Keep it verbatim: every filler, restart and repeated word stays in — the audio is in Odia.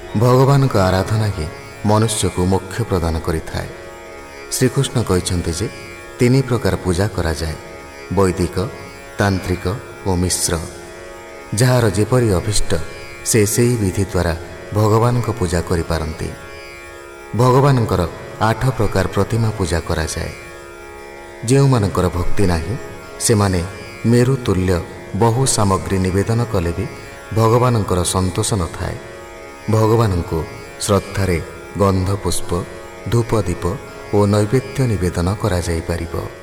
ଭଗବାନଙ୍କ ଆରାଧନା ହିଁ ମନୁଷ୍ୟକୁ ମୋକ୍ଷ ପ୍ରଦାନ କରିଥାଏ। ଶ୍ରୀକୃଷ୍ଣ କହିଛନ୍ତି ଯେ ତିନି ପ୍ରକାର ପୂଜା କରାଯାଏ, ବୈଦିକ, ତାନ୍ତ୍ରିକ ଓ ମିଶ୍ର। ଯାହାର ଯେପରି ଅଭିଷ୍ଟ ସେ ସେହି ବିଧି ଦ୍ୱାରା ଭଗବାନଙ୍କ ପୂଜା କରିପାରନ୍ତି। ଭଗବାନଙ୍କର ଆଠ ପ୍ରକାର ପ୍ରତିମା ପୂଜା କରାଯାଏ। ଯେଉଁମାନଙ୍କର ଭକ୍ତି ନାହିଁ ସେମାନେ ମେରୁ ତୁଲ୍ୟ ବହୁ ସାମଗ୍ରୀ ନିବେଦନ କଲେ ବି ଭଗବାନଙ୍କର ସନ୍ତୋଷ ନଥାଏ। ଭଗବାନଙ୍କୁ ଶ୍ରଦ୍ଧାରେ ଗନ୍ଧ ପୁଷ୍ପ, ଧୂପ ଦୀପ ଓ ନୈବେଦ୍ୟ ନିବେଦନ କରାଯାଇପାରିବ।